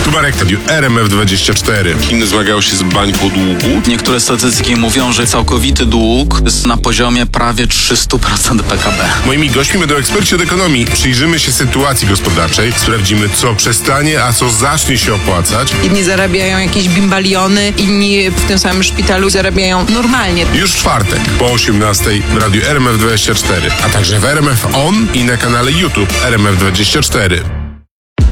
Kubarek, RMF24. Chiny zmagają się z bańką długu. Niektóre statystyki mówią, że całkowity dług jest na poziomie prawie 300% PKB. Moimi gośćmi będą eksperci od ekonomii. Przyjrzymy się sytuacji gospodarczej, sprawdzimy, co przestanie, a co zacznie się opłacać. Jedni zarabiają jakieś bimbaliony, inni w tym samym szpitalu zarabiają normalnie. Już w czwartek po 18:00 w radiu RMF24, a także w RMF On i na kanale YouTube RMF24.